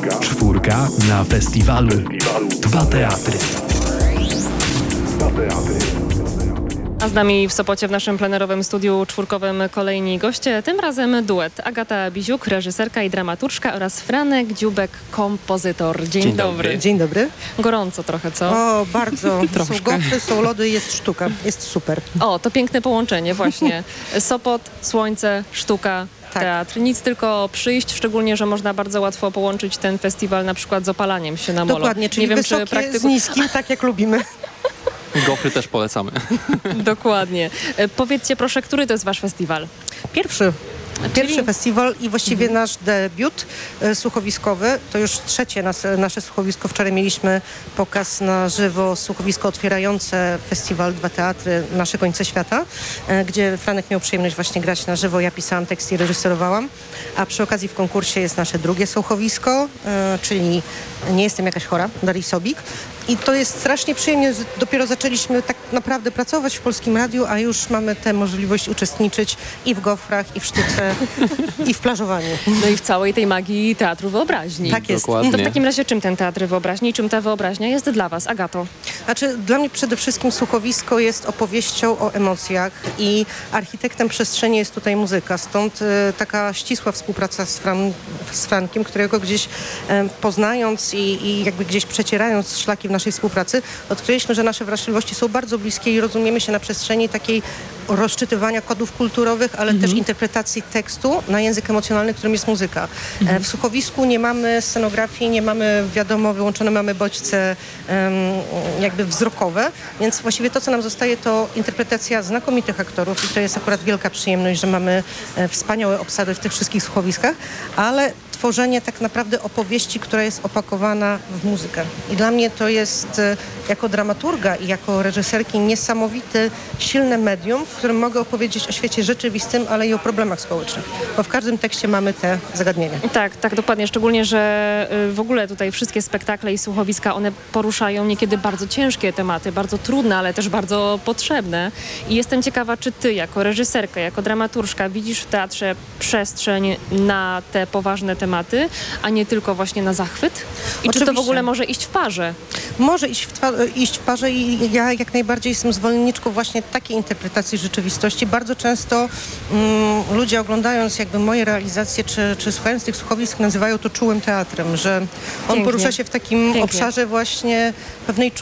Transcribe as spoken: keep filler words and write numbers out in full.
Czwórka na festiwalu. Dwa teatry. A z nami w Sopocie w naszym plenerowym studiu czwórkowym kolejni goście. Tym razem duet. Agata Biziuk, reżyserka i dramaturżka oraz Franek Dziubek, kompozytor. Dzień, Dzień dobry. dobry. Dzień dobry. Gorąco trochę, co? O, bardzo. Troszkę. Są gofry, są lody, jest sztuka. Jest super. O, to piękne połączenie właśnie. Sopot, słońce, sztuka. Tak. Teatr. Nic, tylko przyjść, szczególnie, że można bardzo łatwo połączyć ten festiwal na przykład z opalaniem się na molo. Dokładnie, czyli Nie wiem, wysokie czy praktyku... z niskim, tak jak lubimy. Gofry też polecamy. Dokładnie. E, Powiedzcie proszę, który to jest wasz festiwal? Pierwszy. Pierwszy Czyli- festiwal i właściwie nasz debiut e, słuchowiskowy. To już trzecie nas, nasze słuchowisko. Wczoraj mieliśmy pokaz na żywo, słuchowisko otwierające festiwal Dwa Teatry, Nasze Końce Świata, e, gdzie Franek miał przyjemność właśnie grać na żywo. Ja pisałam tekst i reżyserowałam. A przy okazji w konkursie jest nasze drugie słuchowisko, e, czyli Nie jestem jakaś chora, Darii Sobik. I to jest strasznie przyjemnie. Z- Dopiero zaczęliśmy tak naprawdę pracować w Polskim Radiu, a już mamy tę możliwość uczestniczyć i w gofrach, i w sztuce, i w plażowaniu. No i w całej tej magii teatru wyobraźni. Tak jest. Dokładnie. To w takim razie czym ten teatr wyobraźni i czym ta wyobraźnia jest dla was, Agato? Znaczy, dla mnie przede wszystkim słuchowisko jest opowieścią o emocjach i architektem przestrzeni jest tutaj muzyka. Stąd e, taka ścisła współpraca z, Fran, z Frankiem, którego gdzieś e, poznając i, i jakby gdzieś przecierając szlaki w naszej współpracy, odkryliśmy, że nasze wrażliwości są bardzo bliskie i rozumiemy się na przestrzeni takiej rozczytywania kodów kulturowych, ale też interpretacji tekstu na język emocjonalny, którym jest muzyka. E, w słuchowisku nie mamy scenografii, nie mamy, wiadomo, wyłączone mamy bodźce em, jakby wzrokowe, więc właściwie to, co nam zostaje, to interpretacja znakomitych aktorów i to jest akurat wielka przyjemność, że mamy e, wspaniałe obsady w tych wszystkich słuchowiskach, ale tworzenie tak naprawdę opowieści, która jest opakowana w muzykę. I dla mnie to jest e, jako dramaturga i jako reżyserki niesamowite, silne medium, w którym mogę opowiedzieć o świecie rzeczywistym, ale i o problemach społecznych. Bo w każdym tekście mamy te zagadnienia. Tak, tak, dokładnie. Szczególnie, że y, w ogóle tutaj wszystkie spektakle i słuchowiska, one poruszają niekiedy bardzo ciężkie tematy, bardzo trudne, ale też bardzo potrzebne. I jestem ciekawa, czy ty jako reżyserka, jako dramaturżka widzisz w teatrze przestrzeń na te poważne tematy, a nie tylko właśnie na zachwyt? I czy to w Oczywiście. ogóle może iść w parze? Może iść w, twa- iść w parze i ja jak najbardziej jestem zwolenniczką właśnie takiej interpretacji rzeczywistości. Bardzo często mm, ludzie oglądając jakby moje realizacje czy, czy słuchając tych słuchowisk nazywają to czułym teatrem, że on Pięknie. porusza się w takim Pięknie. obszarze właśnie pewnej